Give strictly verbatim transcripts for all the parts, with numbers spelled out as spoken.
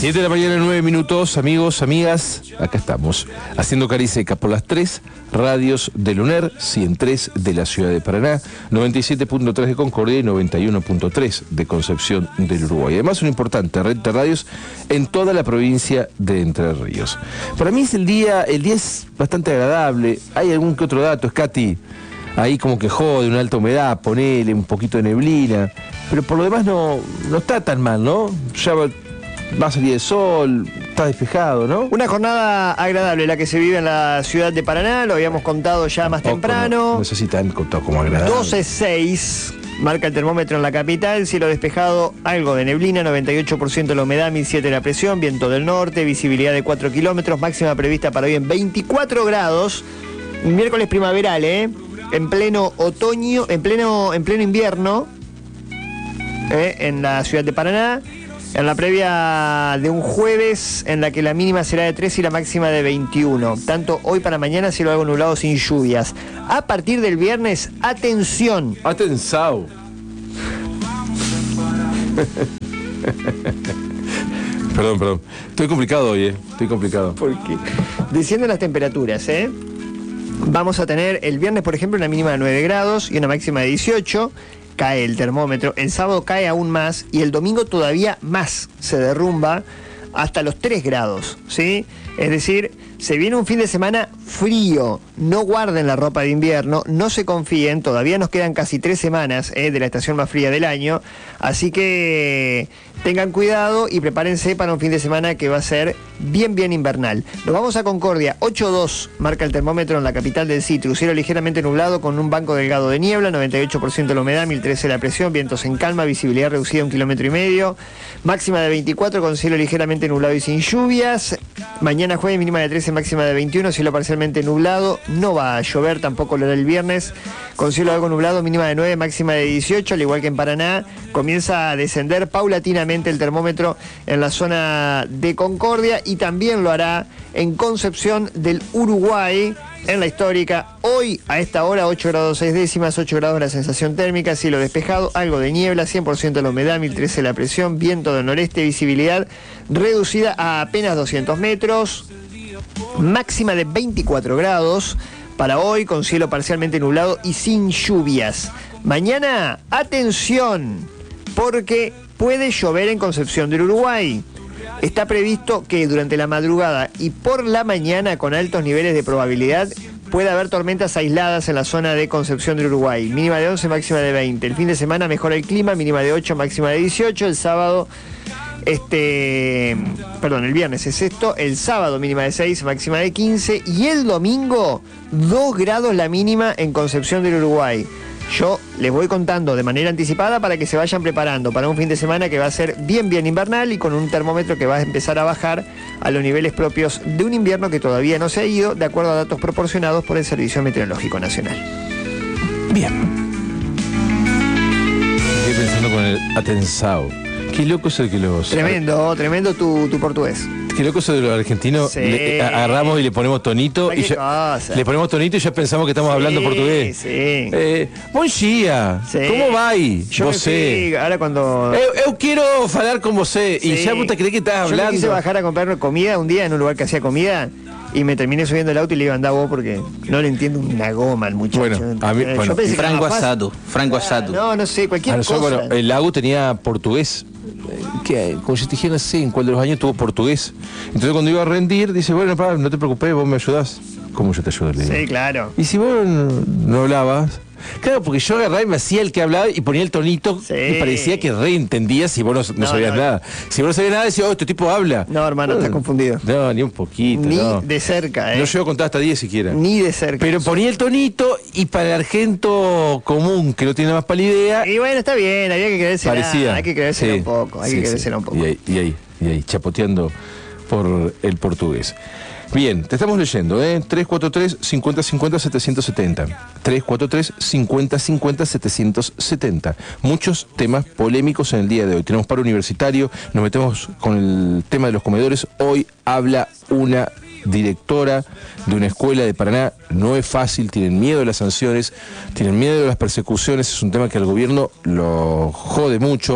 siete de la mañana, nueve minutos, amigos, amigas, acá estamos, haciendo Cariseca por las tres radios de Luner, ciento tres de la ciudad de Paraná, noventa y siete punto tres de Concordia y noventa y uno punto tres de Concepción del Uruguay. Además, una importante red de radios en toda la provincia de Entre Ríos. Para mí es el día, el día es bastante agradable. Hay algún que otro dato, Scati, ahí como que jode, una alta humedad, ponele un poquito de neblina, pero por lo demás no, no está tan mal, ¿no? Ya va, va a salir el sol, está despejado, ¿no? Una jornada agradable la que se vive en la ciudad de Paraná, lo habíamos contado ya más Tampoco, temprano. No, no sé si tan contado como agradable. doce seis marca el termómetro en la capital, cielo despejado, algo de neblina, noventa y ocho por ciento la humedad, mil siete la presión, viento del norte, visibilidad de cuatro kilómetros, máxima prevista para hoy en veinticuatro grados, un miércoles primaveral, ¿eh? En pleno otoño, en pleno, en pleno invierno, ¿eh? En la ciudad de Paraná. En la previa de un jueves en la que la mínima será de tres y la máxima de veintiuno. Tanto hoy para mañana cielo algo nublado sin lluvias. A partir del viernes, atención. Atención. Perdón, perdón. Estoy complicado hoy, ¿eh? Estoy complicado. ¿Por qué? Descienden las temperaturas, ¿eh? Vamos a tener el viernes, por ejemplo, una mínima de nueve grados y una máxima de dieciocho. Cae el termómetro, el sábado cae aún más y el domingo todavía más, se derrumba hasta los tres grados, ¿sí? Es decir, se viene un fin de semana frío, no guarden la ropa de invierno, no se confíen, todavía nos quedan casi tres semanas eh, de la estación más fría del año, así que tengan cuidado y prepárense para un fin de semana que va a ser bien, bien invernal. Nos vamos a Concordia, ocho dos marca el termómetro en la capital del Citrus, cielo ligeramente nublado con un banco delgado de niebla, noventa y ocho por ciento la humedad, mil trece la presión, vientos en calma, visibilidad reducida a un kilómetro y medio, máxima de veinticuatro con cielo ligeramente nublado y sin lluvias. Mañana jueves mínima de trece, máxima de veintiuno, cielo parcialmente nublado, no va a llover, tampoco lo hará el viernes, con cielo algo nublado, mínima de nueve, máxima de dieciocho, al igual que en Paraná, comienza a descender paulatinamente el termómetro en la zona de Concordia y también lo hará en Concepción del Uruguay, en la histórica. Hoy a esta hora ocho grados seis décimas, ocho grados la sensación térmica, cielo despejado, algo de niebla, cien por ciento la humedad, mil trece la presión, viento del noreste, visibilidad reducida a apenas doscientos metros, máxima de veinticuatro grados para hoy con cielo parcialmente nublado y sin lluvias. Mañana, atención, porque puede llover en Concepción del Uruguay. Está previsto que durante la madrugada y por la mañana, con altos niveles de probabilidad, puede haber tormentas aisladas en la zona de Concepción del Uruguay. Mínima de once, máxima de veinte. El fin de semana mejora el clima, mínima de ocho, máxima de dieciocho. El sábado, este, perdón, el viernes es esto. El sábado mínima de seis, máxima de quince. Y el domingo, dos grados la mínima en Concepción del Uruguay. Yo les voy contando de manera anticipada para que se vayan preparando para un fin de semana que va a ser bien, bien invernal y con un termómetro que va a empezar a bajar a los niveles propios de un invierno que todavía no se ha ido, de acuerdo a datos proporcionados por el Servicio Meteorológico Nacional. Bien. Estoy pensando con el atensao. Qué loco es el que los... Tremendo, tremendo tu, tu portugués. Qué loco eso de los argentinos, Sí. le, agarramos y le ponemos tonito y ya, le ponemos tonito y ya pensamos que estamos Sí, hablando portugués. Sí. Eh, bom dia. Sí. ¿Cómo vai? Yo me Você. fui, ahora cuando... Eu, eu quiero falar con você. Sí. Y ya puta crees que estás Yo me hablando. quise bajar a comprar comida un día en un lugar que hacía comida y me terminé subiendo el auto y le iba a andar vos porque no le entiendo una goma al muchacho. Bueno, a mí- Yo bueno. pensé que Frango era más asado, frango asado. No, no sé, cualquier Ah, cosa. nosotros, bueno, el lago tenía portugués. Eh, ¿Qué? Como si te dijeran así, en cuál de los años tuvo portugués. Entonces cuando iba a rendir, dice, bueno, pa, no te preocupes, vos me ayudás. ¿Cómo yo te ayudo? Le digo. Sí, claro. Y si vos no, no hablabas... Claro, porque yo agarraba y me hacía el que hablaba y ponía el tonito Sí. y parecía que reentendías si vos no, no No, sabías no. nada. Si vos no sabías nada, decía, oh, este tipo habla. No, hermano, estás confundido. No, ni un poquito. Ni no. de cerca, ¿eh? No llego a contar hasta diez siquiera. Ni de cerca. Pero ponía el tonito y para el argento común, que no tiene más pálida idea, Y bueno, está bien, había que creérsela. parecía. Hay que creérsela Sí, un poco, hay sí, que sí. creérsela un poco. Y ahí, y ahí, y ahí, chapoteando por el portugués. Bien, te estamos leyendo, ¿eh? tres cuatro tres, cincuenta cincuenta, setecientos setenta. tres cuatro tres, cincuenta cincuenta, setecientos setenta. Muchos temas polémicos en el día de hoy. Tenemos paro universitario, nos metemos con el tema de los comedores. Hoy habla una directora de una escuela de Paraná. No es fácil, tienen miedo de las sanciones, tienen miedo de las persecuciones. Es un tema que al gobierno lo jode mucho.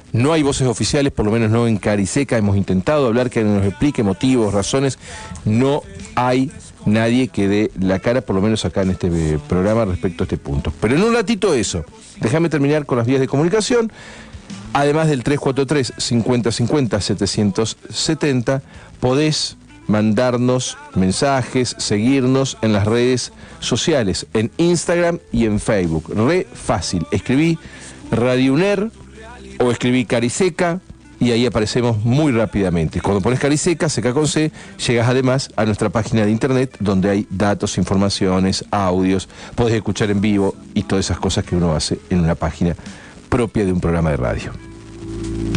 No hay voces oficiales, por lo menos no en Cariseca. Hemos intentado hablar, que nos explique motivos, razones. No hay nadie que dé la cara, por lo menos acá en este programa, respecto a este punto. Pero en un ratito eso. Déjame terminar con las vías de comunicación. Además del tres cuatro tres, cincuenta cincuenta, setecientos setenta, podés mandarnos mensajes, seguirnos en las redes sociales, en Instagram y en Facebook. Re fácil. Escribí Radio UNER o escribí Cariseca y ahí aparecemos muy rápidamente. Cuando pones Cariseca, Seca con C, llegas además a nuestra página de internet donde hay datos, informaciones, audios, podés escuchar en vivo y todas esas cosas que uno hace en una página propia de un programa de radio.